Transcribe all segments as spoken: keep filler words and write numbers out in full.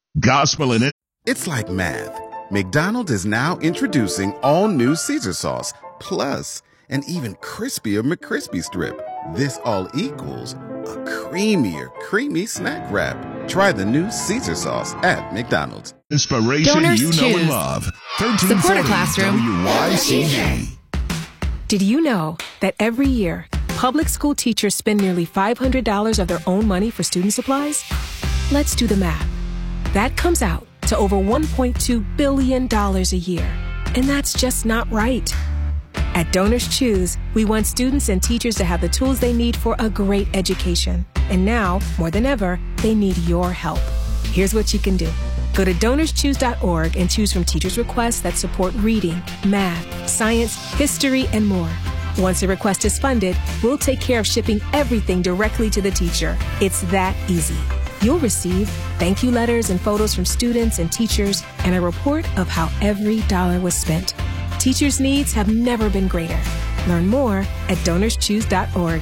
gospel in it. It's like math. McDonald's is now introducing all new Caesar sauce, plus an even crispier McCrispy strip. This all equals a creamier, creamy snack wrap. Try the new Caesar sauce at McDonald's. Inspiration Donors you know choose. and love. Support a classroom. W Y C B. Did you know that every year, public school teachers spend nearly five hundred dollars of their own money for student supplies? Let's do the math. That comes out to over one point two billion dollars a year. And that's just not right. At Donors Choose, we want students and teachers to have the tools they need for a great education. And now, more than ever, they need your help. Here's what you can do. Go to donors choose dot org and choose from teachers' requests that support reading, math, science, history, and more. Once a request is funded, we'll take care of shipping everything directly to the teacher. It's that easy. You'll receive thank you letters and photos from students and teachers and a report of how every dollar was spent. Teachers' needs have never been greater. Learn more at donors choose dot org.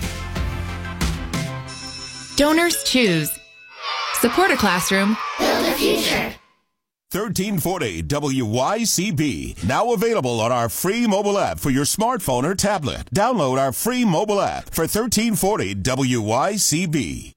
Donors Choose. Support a classroom. Build a future. thirteen forty W Y C B. Now available on our free mobile app for your smartphone or tablet. Download our free mobile app for thirteen forty W Y C B.